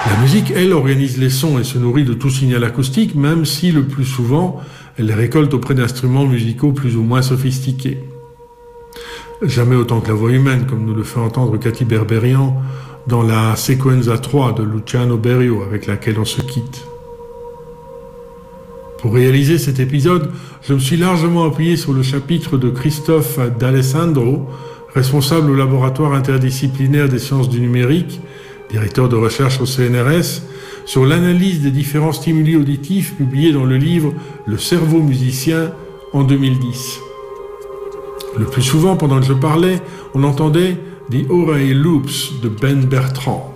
La musique, elle, organise les sons et se nourrit de tout signal acoustique, même si le plus souvent, elle les récolte auprès d'instruments musicaux plus ou moins sophistiqués. Jamais autant que la voix humaine, comme nous le fait entendre Cathy Berberian dans la Sequenza 3 de Luciano Berio, avec laquelle on se quitte. Pour réaliser cet épisode, je me suis largement appuyé sur le chapitre de Christophe D'Alessandro, responsable au laboratoire interdisciplinaire des sciences du numérique, directeur de recherche au CNRS, sur l'analyse des différents stimuli auditifs publiés dans le livre « Le cerveau musicien » en 2010. Le plus souvent, pendant que je parlais, on entendait The Oreille Loops de Ben Bertrand.